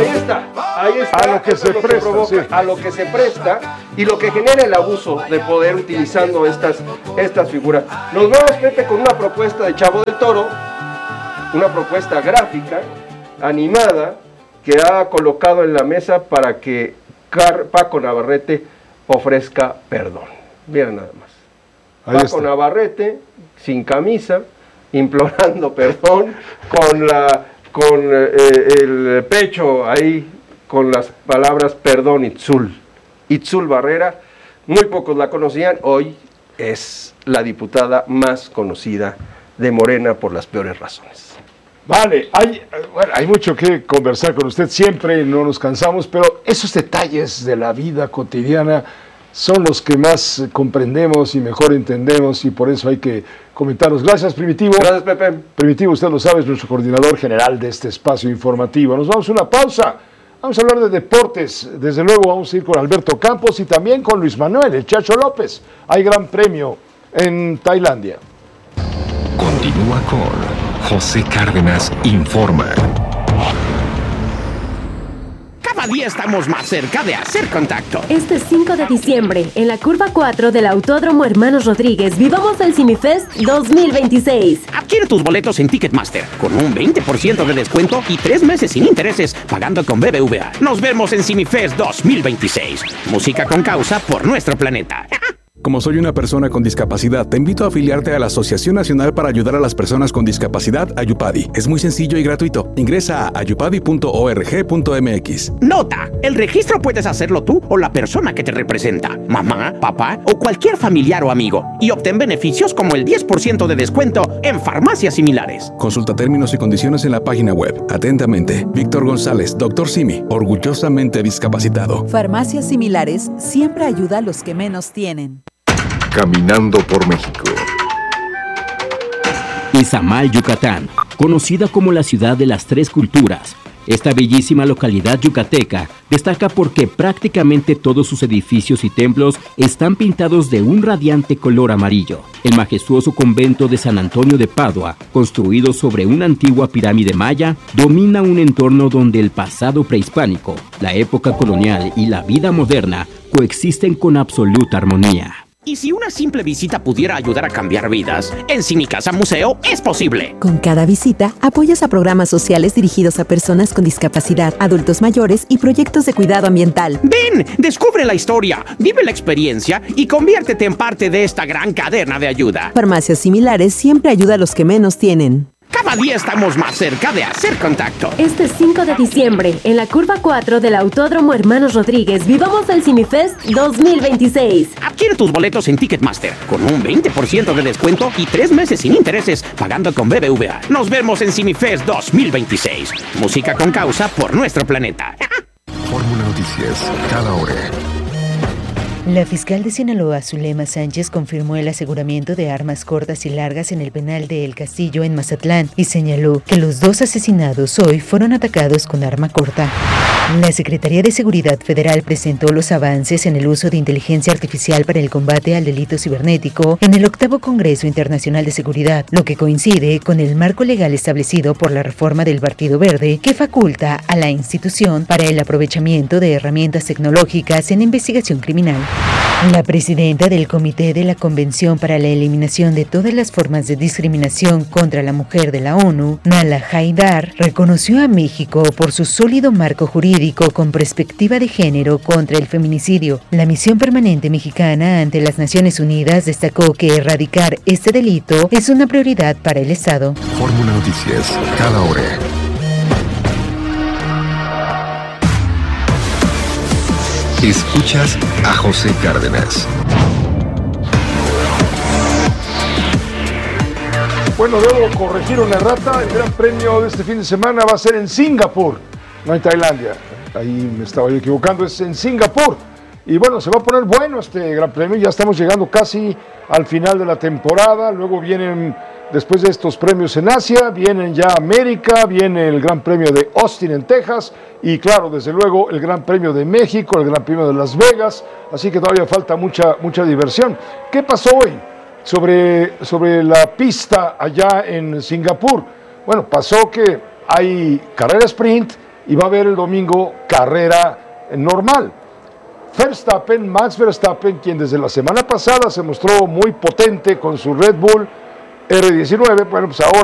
Ahí está. A lo que se presta, provoca, sí. a lo que se presta y lo que genera el abuso de poder utilizando estas figuras. Nos vamos, Pepe, con una propuesta de Chavo del Toro, una propuesta gráfica, animada, que ha colocado en la mesa para que Paco Navarrete ofrezca perdón. Miren nada más. Ahí Paco está. Navarrete, sin camisa, implorando perdón, con el pecho ahí, con las palabras perdón Itzul. Itzul Barrera, muy pocos la conocían, hoy es la diputada más conocida de Morena por las peores razones. Vale, hay mucho que conversar con usted siempre, no nos cansamos, pero esos detalles de la vida cotidiana son los que más comprendemos y mejor entendemos, y por eso hay que comentarlos. Gracias, Primitivo. Gracias, Pepe. Primitivo, usted lo sabe, es nuestro coordinador general de este espacio informativo. Nos vamos a una pausa. Vamos a hablar de deportes. Desde luego vamos a ir con Alberto Campos y también con Luis Manuel, el Chacho López. Hay gran premio en Tailandia. Continúa con José Cárdenas Informa. Cada día estamos más cerca de hacer contacto. Este 5 de diciembre, en la curva 4 del Autódromo Hermanos Rodríguez, vivamos el CineFest 2026. Adquiere tus boletos en Ticketmaster con un 20% de descuento y 3 meses sin intereses pagando con BBVA. Nos vemos en CineFest 2026. Música con causa por nuestro planeta. Como soy una persona con discapacidad, te invito a afiliarte a la Asociación Nacional para Ayudar a las Personas con Discapacidad, Ayupadi. Es muy sencillo y gratuito. Ingresa a ayupadi.org.mx. Nota: el registro puedes hacerlo tú o la persona que te representa, mamá, papá o cualquier familiar o amigo, y obtén beneficios como el 10% de descuento en farmacias similares. Consulta términos y condiciones en la página web. Atentamente, Víctor González, Dr. Simi, orgullosamente discapacitado. Farmacias Similares siempre ayuda a los que menos tienen. Caminando por México. Izamal, Yucatán, conocida como la ciudad de las tres culturas. Esta bellísima localidad yucateca destaca porque prácticamente todos sus edificios y templos están pintados de un radiante color amarillo. El majestuoso convento de San Antonio de Padua, construido sobre una antigua pirámide maya, domina un entorno donde el pasado prehispánico, la época colonial y la vida moderna coexisten con absoluta armonía. Y si una simple visita pudiera ayudar a cambiar vidas, en Cinicasa Museo es posible. Con cada visita, apoyas a programas sociales dirigidos a personas con discapacidad, adultos mayores y proyectos de cuidado ambiental. Ven, descubre la historia, vive la experiencia y conviértete en parte de esta gran cadena de ayuda. Farmacias Similares siempre ayuda a los que menos tienen. Cada día estamos más cerca de hacer contacto. Este 5 de diciembre, en la curva 4 del Autódromo Hermanos Rodríguez, vivamos el CineFest 2026. Adquiere tus boletos en Ticketmaster con un 20% de descuento y 3 meses sin intereses pagando con BBVA. Nos vemos en CineFest 2026. Música con causa por nuestro planeta. Fórmula Noticias, cada hora. La fiscal de Sinaloa, Zulema Sánchez, confirmó el aseguramiento de armas cortas y largas en el penal de El Castillo en Mazatlán y señaló que los 2 asesinados hoy fueron atacados con arma corta. La Secretaría de Seguridad Federal presentó los avances en el uso de inteligencia artificial para el combate al delito cibernético en el 8º Congreso Internacional de Seguridad, lo que coincide con el marco legal establecido por la reforma del Partido Verde que faculta a la institución para el aprovechamiento de herramientas tecnológicas en investigación criminal. La presidenta del Comité de la Convención para la Eliminación de todas las formas de discriminación contra la mujer de la ONU, Nala Haidar, reconoció a México por su sólido marco jurídico con perspectiva de género contra el feminicidio. La misión permanente mexicana ante las Naciones Unidas destacó que erradicar este delito es una prioridad para el Estado. Fórmula Noticias, cada hora. Escuchas a José Cárdenas. Bueno, debo corregir una errata. El gran premio de este fin de semana va a ser en Singapur, no en Tailandia. Ahí me estaba yo equivocando, es en Singapur. Y bueno, se va a poner bueno este gran premio. Ya estamos llegando casi al final de la temporada. Luego vienen, después de estos premios en Asia, vienen ya América, viene el Gran Premio de Austin en Texas y claro, desde luego el Gran Premio de México, el Gran Premio de Las Vegas, así que todavía falta mucha diversión. ¿Qué pasó hoy sobre la pista allá en Singapur? Bueno, pasó que hay carrera sprint y va a haber el domingo carrera normal. Max Verstappen, quien desde la semana pasada se mostró muy potente con su Red Bull R19, bueno, pues ahora